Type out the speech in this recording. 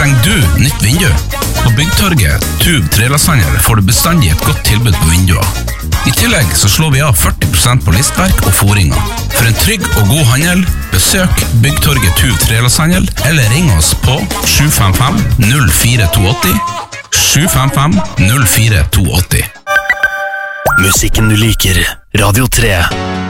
Trenger du nytt vindu? På Byggtorget, Tube Trelasthandel får du bestandig et godt tilbud på vinduer. I tillegg så slår vi av 40% på listverk og foringer. For en trygg og god handel, besøk Byggtorget Tube Trelasthandel eller ring oss på 755-0428, 755-0428. Musikken du liker, Radio 3.